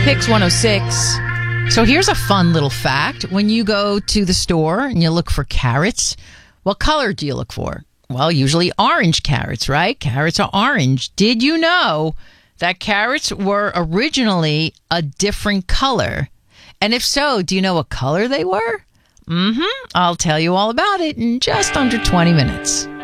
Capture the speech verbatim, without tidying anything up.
Pix one oh six. So here's a fun little fact. When you go to the store and you look for carrots, what color do you look for? Well, usually orange carrots, right? Carrots are orange. Did you know that carrots were originally a different color? And if so, do you know what color they were? Mm-hmm. I'll tell you all about it in just under twenty minutes.